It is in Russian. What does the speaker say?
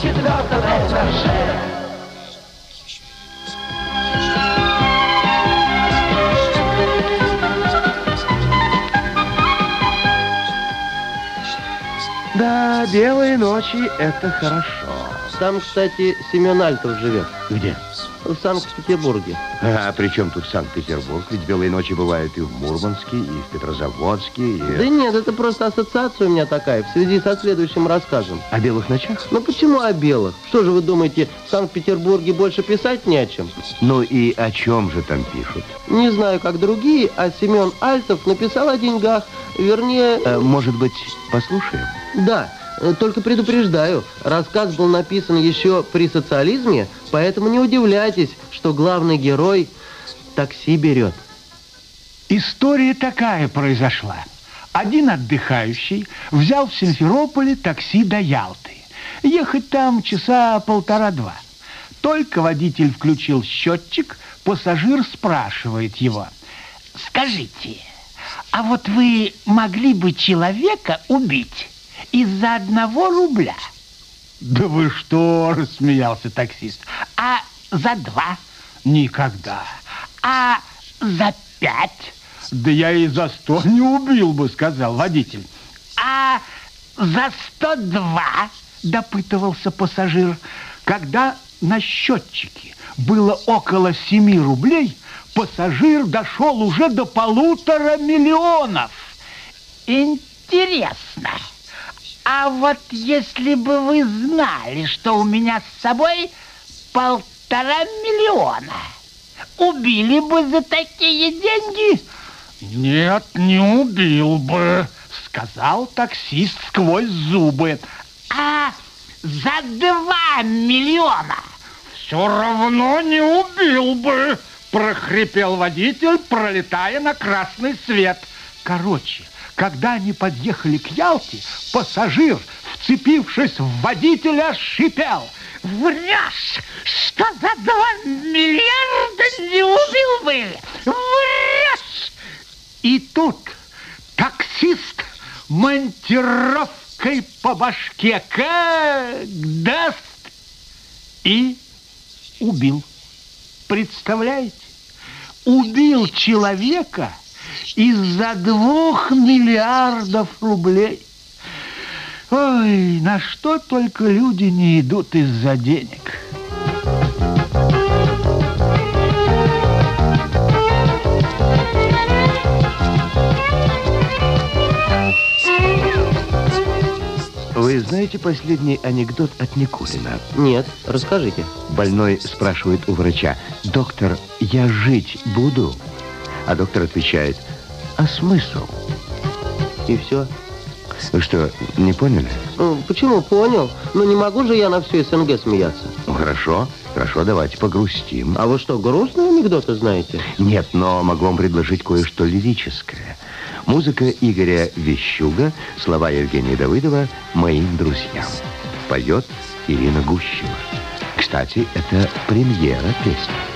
четвертом этаже. Да, белые ночи — это хорошо. Там, кстати, Семен Альтов живет. Где? В Санкт-Петербурге. А при чем тут Санкт-Петербург? Ведь белые ночи бывают и в Мурманске, и в Петрозаводске, и... Да нет, это просто ассоциация у меня такая, в связи со следующим рассказом. О белых ночах? Ну почему о белых? Что же вы думаете, в Санкт-Петербурге больше писать не о чем? Ну и о чем же там пишут? Не знаю, как другие, а Семен Альтов написал о деньгах, вернее... Может быть, послушаем? Да, только предупреждаю, рассказ был написан еще при социализме, поэтому не удивляйтесь, что главный герой такси берет. История такая произошла. Один отдыхающий взял в Симферополе такси до Ялты. Ехать там часа полтора-два. Только водитель включил счетчик, пассажир спрашивает его: «Скажите, а вот вы могли бы человека убить из-за 1 рубля?» «Да вы что?» – рассмеялся таксист. «А за 2? Никогда. А за 5? Да я и за 100 не убил бы», – сказал водитель. «А за 102? Допытывался пассажир. Когда на счетчике было около 7 рублей, пассажир дошел уже до 1,5 миллиона. Интересно. А вот если бы вы знали, что у меня с собой 1,5 миллиона, убили бы за такие деньги?» «Нет, не убил бы», — сказал таксист сквозь зубы. «А за 2 миллиона?» «Все равно не убил бы», — прохрипел водитель, пролетая на красный свет. Короче, когда они подъехали к Ялте, пассажир, вцепившись в водителя, шипел: «Врешь, что за 2 миллиарда не убил бы! Врешь!» И тут таксист монтировкой по башке как даст и убил. Представляете? Убил человека из-за 2 миллиардов рублей. Ой, на что только люди не идут из-за денег. Вы знаете последний анекдот от Никулина? Нет, расскажите. Больной спрашивает у врача: «Доктор, я жить буду?» А доктор отвечает: «А смысл?» И все. Вы что, не поняли? Почему понял? Ну не могу же я на всю СНГ смеяться. Ну хорошо, давайте погрустим. А вы что, грустные анекдоты знаете? Нет, но могу вам предложить кое-что лирическое. Музыка Игоря Вещуга, слова Евгения Давыдова «Моим друзьям». Поет Ирина Гущева. Кстати, это премьера песни.